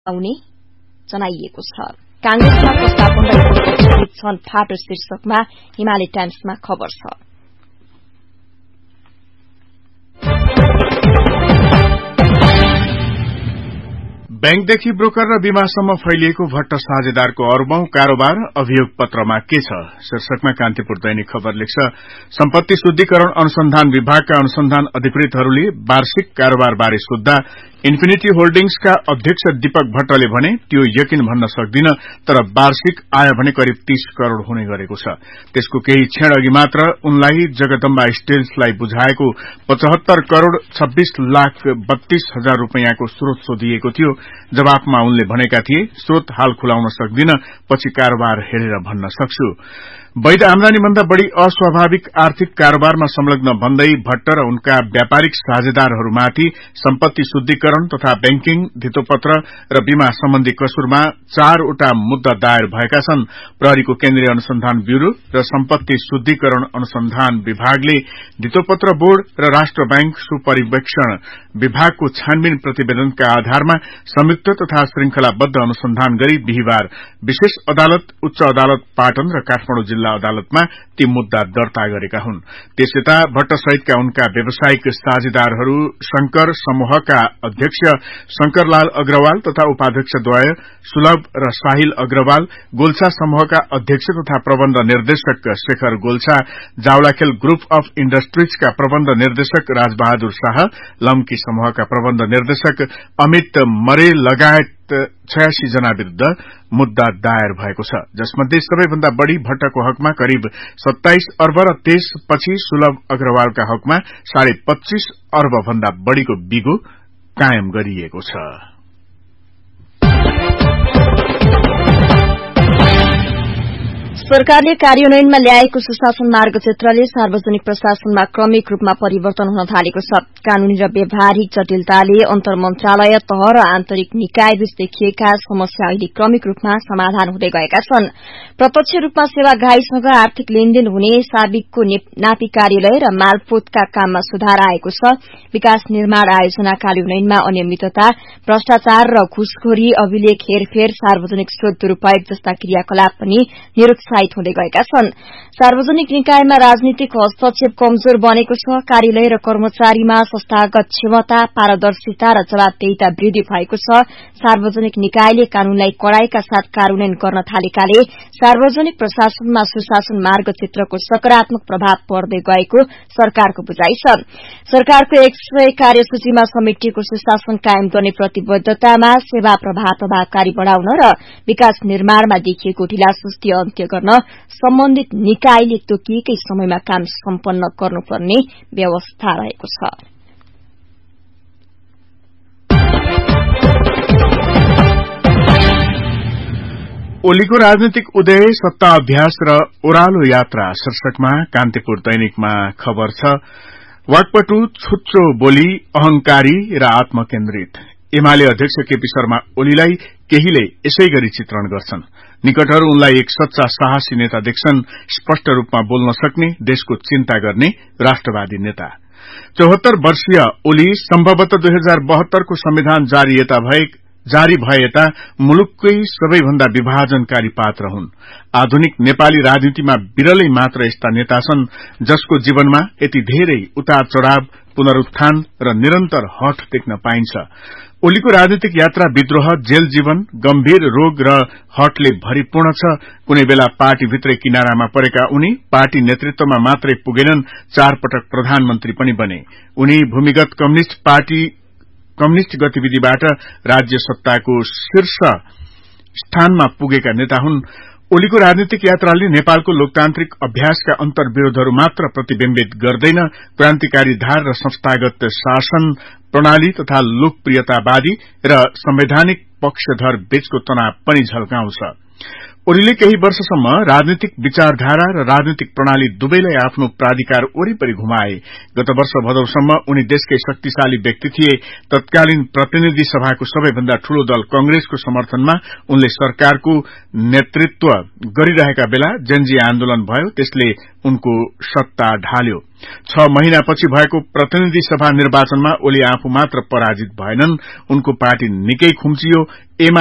आउने जनाइएको छ। कांग्रेसमा प्रस्ताव रहेको छन् फाटो शीर्षकमा हिमालय टाइम्समा खबर छ। बैंकदेखि ब्रोकर र बीमासम्म फैलिएको भट्ट साझेदारको अर्बौं कारोबार अभियोग पत्रमा के छ शीर्षकमा कान्तिपुर दैनिक खबर लेख्छ। सम्पत्ति शुद्धिकरण अनुसन्धान विभागका अनुसन्धान अधिकृतहरूले वार्षिक कारोबारबारे सोध्दा इन्फिनिटी होल्डिंग्सका अध्यक्ष दीपक भट्टले भने त्यो यकिन भन्न सक्दिन, तर वार्षिक आय भने करिब 30 करोड़ हुने गरेको छ। त्यसको केही क्षण अघि मात्र उनलाई जगदम्बा स्टिल्सलाई बुझाएको 75 करोड़ 26 लाख 32 हजार रूपियाँको स्रोत सोधिएको थियो। जवाफमा उनले भनेका थिए, स्रोत हाल खुलाउन सक्दिन, पछि कारोबार हेरेर भन्न सक्छु। वैध आमदानीभन्दा बढ़ी अस्वाभाविक आर्थिक कारोबारमा संलग्न भन्दै भट्ट र उनका व्यापारिक साझेदारहरूमाथि सम्पत्ति शुद्धिकरण तथा बैंकिङ, धितोपत्र र बीमा सम्बन्धी कसुरमा 4 वटा मुद्दा दायर भएका छन्। प्रहरीको केन्द्रीय अनुसन्धान ब्यूरो र सम्पत्ति शुद्धिकरण अनुसन्धान विभागले धितोपत्र बोर्ड र राष्ट्र बैंक सुपरिवेक्षण विभागको छानबिन प्रतिवेदनका आधारमा संयुक्त तथा श्रृंखलाबद्ध अनुसन्धान गरी बिहीबार विशेष अदालत, उच्च अदालत पाटन र काठमाडौँ जिल्ला अदालतमा ती मुद्दा दर्ता गरेका हुन्। त्यसयता भट्ट सहितका उनका व्यावसायिक साझेदारहरू शंकर समूहका अध्यक्ष शंकरलाल अग्रवाल तथा उपाध्यक्षद्वय सुलभ र साहिल अग्रवाल, गोल्छा समूहका अध्यक्ष तथा प्रबन्ध निर्देशक शेखर गोल्छा, जावलाखेल ग्रुप अफ इण्डस्ट्रीजका प्रबन्ध निर्देशक राजबहादुर शाह, लम्की समूहका प्रबन्ध निर्देशक अमित मरे लगायत 86 जना विरूद्ध मुद्दा दायर भएको छ, जसमध्ये सबैभन्दा बढ़ी भट्टको हकमा करिब 27 अर्ब र त्यसपछि सुलभ अग्रवालका हकमा 25.5 अर्ब भन्दा बढ़ीको बिगो कायम गरिएको छ। सरकारले कार्यान्वयनमा ल्याएको सुशासन मार्गचित्रले सार्वजनिक प्रशासनमा क्रमिक रूपमा परिवर्तन हुन थालेको छ। कानूनी र व्यावहारिक जटिलताले अन्तर मन्त्रालय तह र आन्तरिक निकायबीच देखिएका समस्या अहिले क्रमिक रूपमा समाधान हुँदै गएका छन्। प्रत्यक्ष रूपमा सेवाग्राहीसँग आर्थिक लेनदेन हुने साबिकको नापी कार्यालय र मालपोतका काममा सुधार आएको छ। विकास निर्माण आयोजना कार्यान्वयनमा अनियमितता, भ्रष्टाचार र घुसखोरी, अभिलेख हेरफेर, सार्वजनिक स्रोत दुरूपयोग जस्ता क्रियाकलाप पनि निरुत्साहित हुँदै गएका छन्। सार्वजनिक निकायमा राजनीतिक हस्तक्षेप कमजोर बनेको छ। कार्यालय र कर्मचारीमा संस्थागत क्षमता, पारदर्शिता र जवाबदेहिता वृद्धि भएको छ। सार्वजनिक निकायले कानूनलाई कड़ाईका साथ कार्यान्वयन गर्न थालेकाले सार्वजनिक प्रशासनमा सुशासन मार्गचित्रको सकारात्मक प्रभाव पर्दै गएको सरकारको बुझाइ छ। सरकारको 100 कार्यसूचीमा समेटिएको सुशासन कायम गर्ने प्रतिबद्धतामा सेवा प्रभावकारी बढ़ाउन र विकास निर्माणमा देखिएको ढिलासुस्ती अन्त्य गर्न सम्बन्धित निकायले तोकिएकै समयमा काम सम्पन्न गर्नुपर्ने व्यवस्था रहेको छ। ओलीको राजनीतिक उदय, सत्ता अभ्यास र ओह्रालो यात्रा शीर्षकमा कान्तिपुर दैनिकमा खबर छ। वाकपटु, छुच्चो बोली, अहंकारी र आत्मकेन्द्रित एमाले अध्यक्ष केपी शर्मा ओलीलाई केहीले यसै गरी चित्रण गर्छन्। निकटहरू उनलाई एक सच्चा साहसी नेता देख्छन्, स्पष्ट रूपमा बोल्न सक्ने, देशको चिन्ता गर्ने राष्ट्रवादी नेता। 74 वर्षीय ओली सम्भवतः 2072 को संविधान जारी भए यता मुलुककै सबैभन्दा विभाजनकारी पात्र हुन्। आधुनिक नेपाली राजनीतिमा विरलै मात्र यस्ता नेता छन् जसको जीवनमा यति धेरै उतार चढ़ाव, पुनरुत्थान र निरन्तर हठ देख्न पाइन्छ। ओलीको राजनीतिक यात्रा विद्रोह, जेल जीवन, गम्भीर रोग र हठले भरिपूर्ण छ। कुनै बेला पार्टीभित्रै किनारामा परेका उनी पार्टी नेतृत्वमा मात्रै पुगेनन्, 4 पटक प्रधानमन्त्री पनि बने। उनी भूमिगत कम्युनिष्ट गतिविधिबाट राज्य सत्ताको शीर्ष स्थानमा पुगेका नेता हुन्। ओलीको राजनीतिक यात्राले नेपालको लोकतान्त्रिक अभ्यासका अन्तर्विरोधहरू मात्र प्रतिबिम्बित गर्दैन, क्रान्तिकारी धार र संस्थागत शासन प्रणाली तथा लोकप्रियतावादी र संवैधानिक पक्षधर बीचको तनाव पनि झल्काउँछ। ओलीले केही वर्षसम्म राजनीतिक विचारधारा र राजनीतिक प्रणाली दुवैलाई आफ्नो प्राधिकार वरिपरि घुमाए। गत वर्ष भदौसम्म उनी देशकै शक्तिशाली व्यक्ति थिए। तत्कालीन प्रतिनिधि सभाको सबैभन्दा ठूलो दल कंग्रेसको समर्थनमा उनले सरकारको नेतृत्व गरिरहेका बेला जेनजी आन्दोलन भयो, त्यसले उनको सत्ता ढाल्यो। 6 महिनापछि भएको प्रतिनिधि सभा निर्वाचनमा ओली आफू मात्र पराजित भएनन्, उनको पार्टी निकै खुम्चियो।